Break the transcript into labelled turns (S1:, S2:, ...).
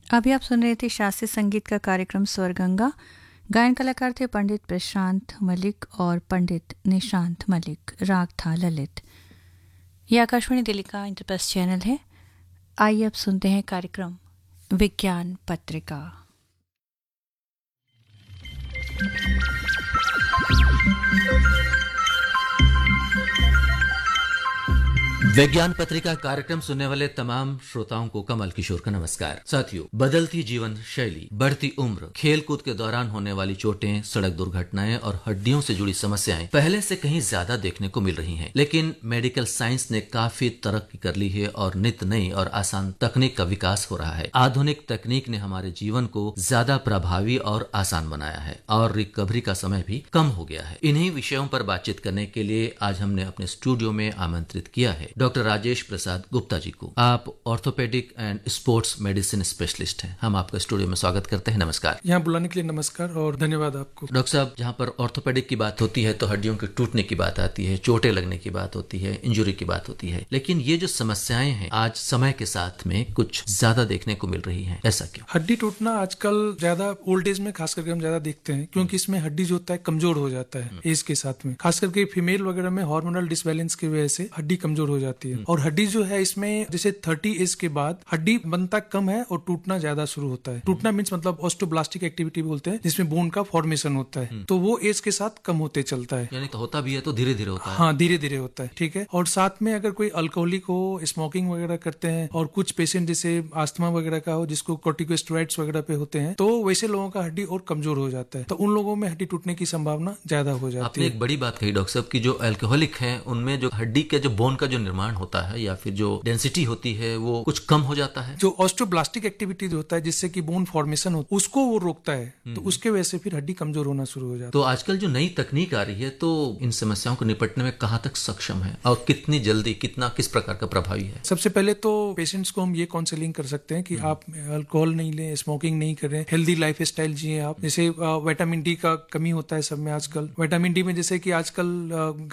S1: अभी आप सुन रहे थे शास्त्रीय संगीत का कार्यक्रम स्वरगंगा। गायन कलाकार थे पंडित प्रशांत मलिक और पंडित निशांत मलिक। राग था ललित। यह आकाशवाणी दिल्ली का इंटरप्रेस चैनल है। आइए अब सुनते हैं कार्यक्रम विज्ञान पत्रिका।
S2: विज्ञान पत्रिका कार्यक्रम सुनने वाले तमाम श्रोताओं को कमल किशोर का नमस्कार। साथियों, बदलती जीवन शैली, बढ़ती उम्र, खेल कूद के दौरान होने वाली चोटें, सड़क दुर्घटनाएं और हड्डियों से जुड़ी समस्याएं पहले से कहीं ज्यादा देखने को मिल रही हैं। लेकिन मेडिकल साइंस ने काफी तरक्की कर ली है और नित नई और आसान तकनीक का विकास हो रहा है। आधुनिक तकनीक ने हमारे जीवन को ज्यादा प्रभावी और आसान बनाया है और रिकवरी का समय भी कम हो गया है। इन्हीं विषयों पर बातचीत करने के लिए आज हमने अपने स्टूडियो में आमंत्रित किया है डॉक्टर राजेश प्रसाद गुप्ता जी को। आप orthopaedic and sports medicine specialist हैं। हम आपका स्टूडियो में स्वागत करते हैं। नमस्कार।
S3: यहाँ बुलाने के लिए नमस्कार और धन्यवाद आपको।
S2: डॉक्टर साहब, जहाँ पर ऑर्थोपेडिक की बात होती है तो हड्डियों के टूटने की बात आती है, चोटें लगने की बात होती है, इंजरी की बात होती है। लेकिन ये जो समस्याएं हैं आज समय के साथ में कुछ ज्यादा देखने को मिल रही है, ऐसा क्यों?
S3: हड्डी टूटना आजकल ज्यादा ओल्ड एज में खास करके हम ज्यादा देखते हैं, क्योंकि इसमें हड्डी जो होता है कमजोर हो जाता है एज के साथ में। खास करके फीमेल वगैरह में हार्मोनल डिसबैलेंस की वजह से हड्डी कमजोर हो जाती है। और हड्डी जो है इसमें जैसे 30 एज के बाद हड्डी बनता कम है और टूटना ज्यादा शुरू होता है। टूटना मीन्स मतलब ऑस्टोब्लास्टिक एक्टिविटी बोलते हैं, जिसमें बोन का फॉर्मेशन होता है। तो वो एज के साथ कम होते चलता है।
S2: यानी तो होता भी है तो धीरे धीरे होता है।
S3: हाँ, धीरे धीरे होता है। ठीक है। और साथ में अगर कोई अल्कोहलिक हो, स्मोकिंग वगैरह करते हैं, और कुछ पेशेंट जैसे आस्थमा वगैरह का हो जिसको कॉर्टिकोस्टेरॉइड्स वगैरह पे होते हैं, तो वैसे लोगों का हड्डी और कमजोर हो जाता है। तो उन लोगों में हड्डी टूटने की संभावना ज्यादा हो जाती है।
S2: आपने एक बड़ी बात कही डॉक्टर साहब की जो अल्कोहलिक है उनमें जो हड्डी के जो बोन का जो निर्माण होता है या फिर जो डेंसिटी होती है वो कुछ कम हो जाता है।
S3: जो ऑस्टोब्लास्टिक एक्टिविटी जो होता है जिससे कि बोन फॉर्मेशन होता है उसको वो रोकता है। तो उसके वजह से फिर हड्डी कमजोर होना शुरू हो जाता है।
S2: तो आजकल जो नई तकनीक आ रही है तो इन समस्याओं को निपटने में कहाँ तक सक्षम है और कितनी जल्दी, किस प्रकार का प्रभावी है?
S3: सबसे पहले तो पेशेंट्स को हम ये काउंसलिंग कर सकते हैं कि आप अल्कोहल नहीं लें, स्मोकिंग नहीं करें, हेल्दी लाइफ स्टाइल जिए आप। जैसे विटामिन डी का कमी होता है सब में आजकल। विटामिन डी में जैसे कि आजकल